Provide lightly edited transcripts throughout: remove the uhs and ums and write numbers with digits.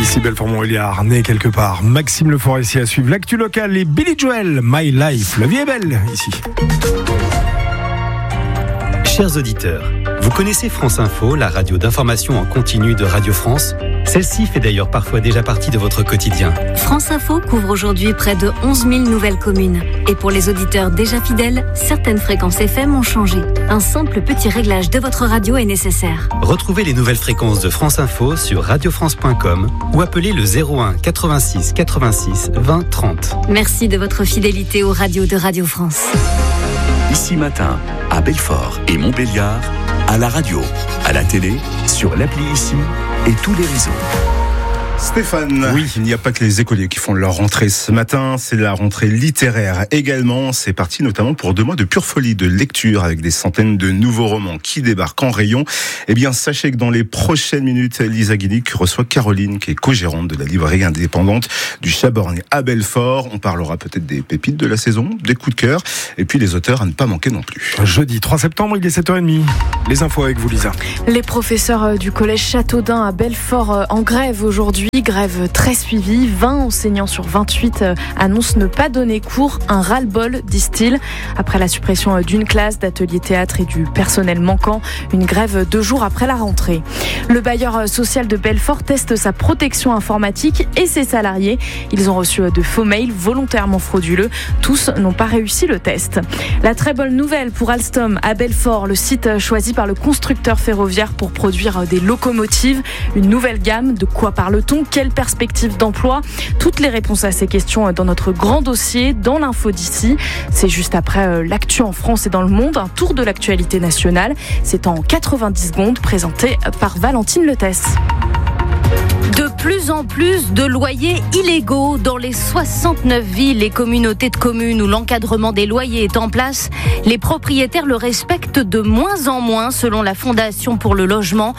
Ici Belfort-Montbéliard, né quelque part. Maxime Le Forestier à suivre l'actu locale et Billy Joel, My Life. La vie est belle ici. Chers auditeurs, vous connaissez France Info, la radio d'information en continu de Radio France ? Celle-ci fait d'ailleurs parfois déjà partie de votre quotidien. France Info couvre aujourd'hui près de 11 000 nouvelles communes. Et pour les auditeurs déjà fidèles, certaines fréquences FM ont changé. Un simple petit réglage de votre radio est nécessaire. Retrouvez les nouvelles fréquences de France Info sur radiofrance.com ou appelez le 01 86 86 20 30. Merci de votre fidélité aux radios de Radio France. Ici Matin, à Belfort et Montbéliard, à la radio, à la télé, sur l'appli Ici et tous les réseaux. Stéphane, oui, il n'y a pas que les écoliers qui font leur rentrée ce matin, c'est la rentrée littéraire également. C'est parti notamment pour 2 mois de pure folie de lecture avec des centaines de nouveaux romans qui débarquent en rayon. Eh bien, sachez que dans les prochaines minutes, Lisa Guinic reçoit Caroline, qui est co-gérante de la librairie indépendante du Chaborgne à Belfort. On parlera peut-être des pépites de la saison, des coups de cœur, et puis les auteurs à ne pas manquer non plus. Jeudi 3 septembre, il est 7h30. Les infos avec vous, Lisa. Les professeurs du collège Châteaudun à Belfort en grève aujourd'hui. Grève très suivie, 20 enseignants sur 28 annoncent ne pas donner cours, un ras-le-bol, disent-ils. Après la suppression d'une classe, d'ateliers théâtre et du personnel manquant, une grève 2 jours après la rentrée. Le bailleur social de Belfort teste sa protection informatique et ses salariés. Ils ont reçu de faux mails volontairement frauduleux. Tous n'ont pas réussi le test. La très bonne nouvelle pour Alstom à Belfort, le site choisi par le constructeur ferroviaire pour produire des locomotives. Une nouvelle gamme, de quoi parle-t-on ? Quelle perspective d'emploi ? Toutes les réponses à ces questions dans notre grand dossier, dans l'info d'ici. C'est juste après l'actu en France et dans le monde, un tour de l'actualité nationale. C'est en 90 secondes, présenté par Valentine Letès. De plus en plus de loyers illégaux dans les 69 villes et communautés de communes où l'encadrement des loyers est en place. Les propriétaires le respectent de moins en moins selon la Fondation pour le logement.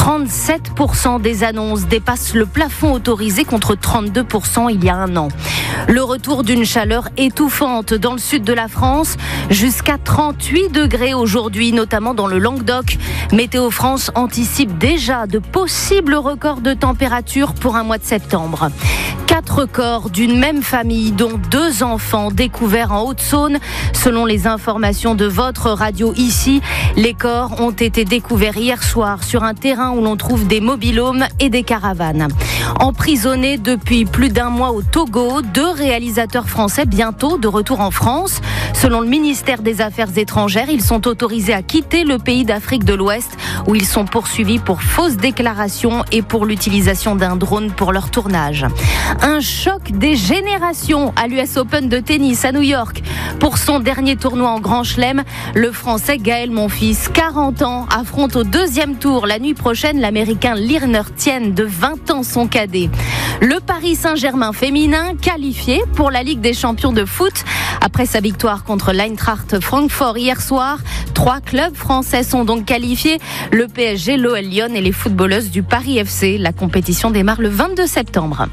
37% des annonces dépassent le plafond autorisé contre 32% il y a un an. Le retour d'une chaleur étouffante dans le sud de la France, jusqu'à 38 degrés aujourd'hui, notamment dans le Languedoc. Météo France anticipe déjà de possibles records de température pour un mois de septembre. 4 corps d'une même famille, dont 2 enfants découverts en Haute-Saône. Selon les informations de votre radio ici, les corps ont été découverts hier soir sur un terrain où l'on trouve des mobil-homes et des caravanes. Emprisonnés depuis plus d'1 mois au Togo, 2 réalisateurs français bientôt de retour en France. Selon le ministère des Affaires étrangères, ils sont autorisés à quitter le pays d'Afrique de l'Ouest où ils sont poursuivis pour fausses déclarations et pour l'utilisation d'un drone pour leur tournage. Un choc des générations à l'US Open de tennis à New York. Pour son dernier tournoi en Grand Chelem, le Français Gaël Monfils, 40 ans, affronte au 2e tour la nuit prochaine l'Américain Lirner Tien, de 20 ans, son cadet. Le Paris Saint-Germain féminin qualifié pour la Ligue des champions de foot. Après sa victoire contre l'Eintracht Francfort hier soir, 3 clubs français sont donc qualifiés. Le PSG, l'OL Lyon et les footballeuses du Paris FC. La compétition démarre le 22 septembre.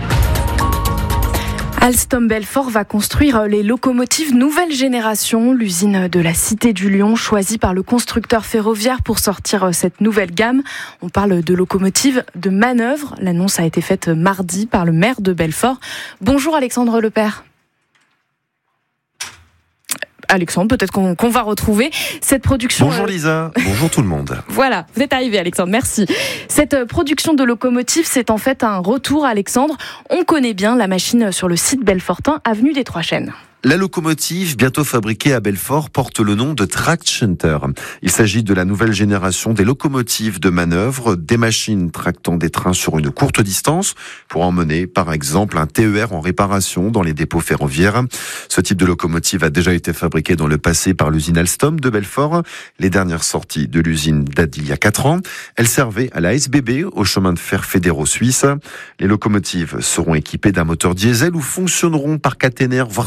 Alstom Belfort va construire les locomotives nouvelle génération. L'usine de la Cité du Lion, choisie par le constructeur ferroviaire pour sortir cette nouvelle gamme. On parle de locomotives de manœuvre. L'annonce a été faite mardi par le maire de Belfort. Bonjour Alexandre Lepère. Alexandre, peut-être qu'on va retrouver cette production. Bonjour Lisa, bonjour tout le monde. Voilà, vous êtes arrivé Alexandre, merci. Cette production de locomotives, c'est en fait un retour Alexandre. On connaît bien la machine sur le site belfortain, avenue des Trois Chênes. La locomotive, bientôt fabriquée à Belfort, porte le nom de Tract Shunter. Il s'agit de la nouvelle génération des locomotives de manœuvre, des machines tractant des trains sur une courte distance pour emmener, par exemple, un TER en réparation dans les dépôts ferroviaires. Ce type de locomotive a déjà été fabriqué dans le passé par l'usine Alstom de Belfort. Les dernières sorties de l'usine datent d'il y a 4 ans. Elles servaient à la SBB, au chemin de fer fédéraux suisses. Les locomotives seront équipées d'un moteur diesel ou fonctionneront par caténaire, voire sur batterie.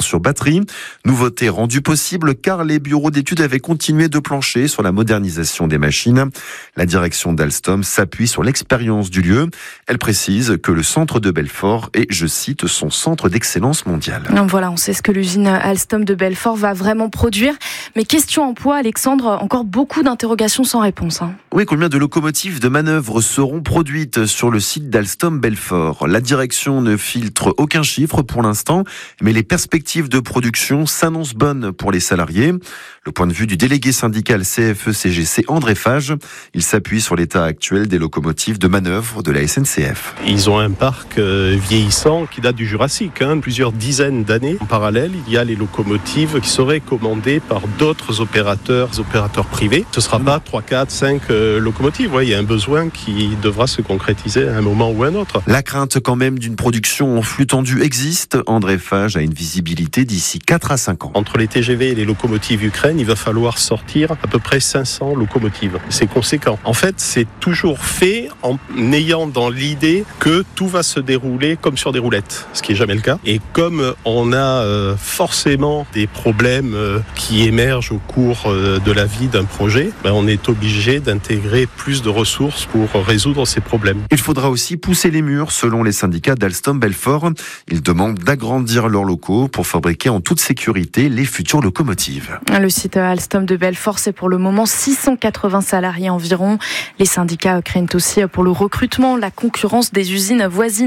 prix. Nouveauté rendue possible car les bureaux d'études avaient continué de plancher sur la modernisation des machines. La direction d'Alstom s'appuie sur l'expérience du lieu. Elle précise que le centre de Belfort est, je cite, son centre d'excellence mondiale. Voilà, on sait ce que l'usine Alstom de Belfort va vraiment produire. Mais question emploi, Alexandre, encore beaucoup d'interrogations sans réponse. Oui, combien de locomotives de manœuvre seront produites sur le site d'Alstom Belfort ? La direction ne filtre aucun chiffre pour l'instant, mais les perspectives de production s'annoncent bonnes pour les salariés. Le point de vue du délégué syndical CFE-CGC André Fage, il s'appuie sur l'état actuel des locomotives de manœuvre de la SNCF. Ils ont un parc vieillissant qui date du Jurassique, plusieurs dizaines d'années. En parallèle, il y a les locomotives qui seraient commandées par d'autres opérateurs privés. Ce ne sera pas 3, 4, 5 locomotives. Il y a un besoin qui devra se concrétiser à un moment ou à un autre. La crainte quand même d'une production en flux tendu existe. André Fage a une visibilité d'ici 4 à 5 ans. Entre les TGV et les locomotives Ukraine, il va falloir sortir à peu près 500 locomotives. C'est conséquent. En fait, c'est toujours fait en ayant dans l'idée que tout va se dérouler comme sur des roulettes, ce qui n'est jamais le cas. Et comme on a forcément des problèmes qui émergent au cours de la vie d'un projet, on est obligé d'intégrer plus de ressources pour résoudre ces problèmes. Il faudra aussi pousser les murs, selon les syndicats d'Alstom Belfort. Ils demandent d'agrandir leurs locaux pour fabriquer en toute sécurité les futures locomotives. Le site Alstom de Belfort, c'est pour le moment 680 salariés environ. Les syndicats craignent aussi pour le recrutement, la concurrence des usines voisines.